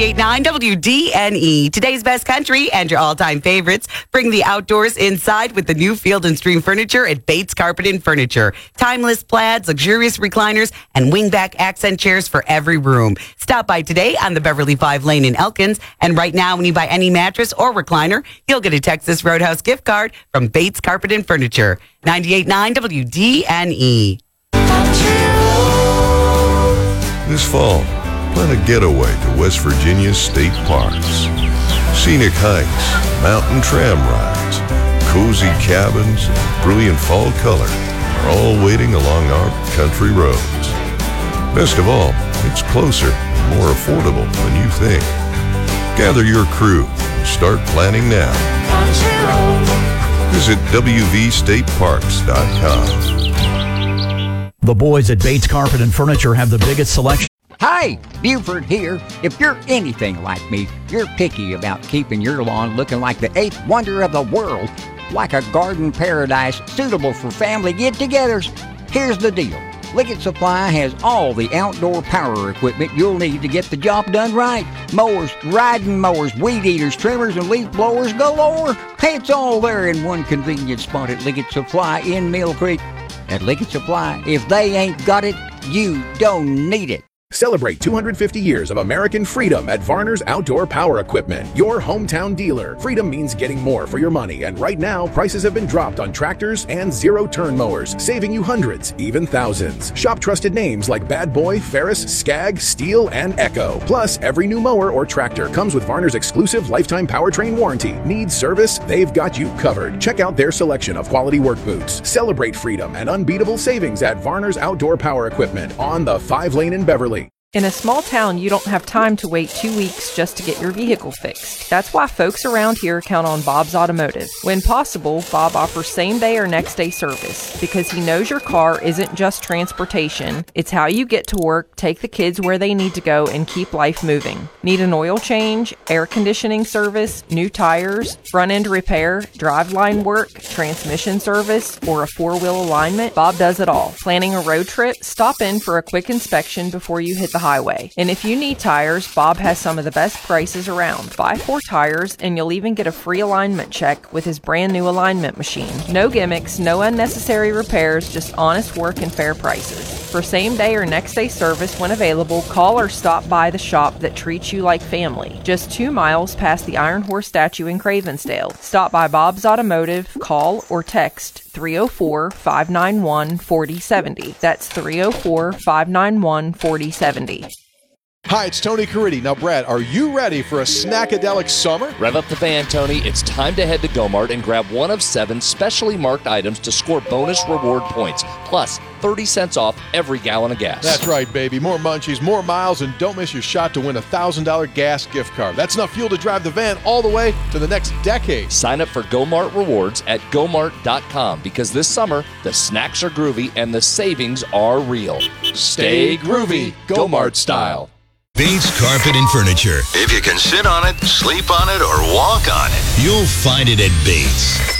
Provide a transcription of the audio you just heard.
98.9 WDNE. Today's best country and your all-time favorites. Bring the outdoors inside with the new Field & Stream furniture at Bates Carpet and Furniture. Timeless plaids, luxurious recliners, and wingback accent chairs for every room. Stop by today on the Beverly 5 Lane in Elkins. And right now, when you buy any mattress or recliner, you'll get a Texas Roadhouse gift card from Bates Carpet and Furniture. 98.9 WDNE. This fall, plan a getaway to West Virginia's state parks. Scenic hikes, mountain tram rides, cozy cabins, and brilliant fall color are all waiting along our country roads. Best of all, it's closer and more affordable than you think. Gather your crew and start planning now. Visit WVStateParks.com. The boys at Bates Carpet and Furniture have the biggest selection. Hi, Buford here. If you're anything like me, you're picky about keeping your lawn looking like the eighth wonder of the world, like a garden paradise suitable for family get-togethers. Here's the deal. Liggett Supply has all the outdoor power equipment you'll need to get the job done right. Mowers, riding mowers, weed eaters, trimmers, and leaf blowers galore. Hey, it's all there in one convenient spot at Liggett Supply in Mill Creek. At Liggett Supply, if they ain't got it, you don't need it. Celebrate 250 years of American freedom at Varner's Outdoor Power Equipment, your hometown dealer. Freedom means getting more for your money, and right now, prices have been dropped on tractors and zero-turn mowers, saving you hundreds, even thousands. Shop trusted names like Bad Boy, Ferris, Skag, Steel, and Echo. Plus, every new mower or tractor comes with Varner's exclusive lifetime powertrain warranty. Need service? They've got you covered. Check out their selection of quality work boots. Celebrate freedom and unbeatable savings at Varner's Outdoor Power Equipment on the 5 Lane in Beverly. In a small town, you don't have time to wait 2 weeks just to get your vehicle fixed. That's why folks around here count on Bob's Automotive. When possible, Bob offers same-day or next-day service because he knows your car isn't just transportation. It's how you get to work, take the kids where they need to go, and keep life moving. Need an oil change, air conditioning service, new tires, front-end repair, driveline work, transmission service, or a four-wheel alignment? Bob does it all. Planning a road trip? Stop in for a quick inspection before you hit the highway. And if you need tires, Bob has some of the best prices around. Buy 4 tires and you'll even get a free alignment check with his brand new alignment machine. No gimmicks, no unnecessary repairs, just honest work and fair prices. For same day or next day service when available, call or stop by the shop that treats you like family. Just 2 miles past the Iron Horse statue in Cravensdale. Stop by Bob's Automotive, call or text 304-591-4070. That's 304-591-4070. Hi, it's Tony Caridi. Now, Brad, are you ready for a snackadelic summer? Rev up the van, Tony. It's time to head to Go-Mart and grab one of 7 specially marked items to score bonus reward points, plus 30 cents off every gallon of gas. That's right, baby. More munchies, more miles, and don't miss your shot to win a $1,000 gas gift card. That's enough fuel to drive the van all the way to the next decade. Sign up for Go-Mart Rewards at GoMart.com because this summer, the snacks are groovy and the savings are real. Stay groovy, Go-Mart style. Bates Carpet and Furniture. If you can sit on it, sleep on it, or walk on it, you'll find it at Bates.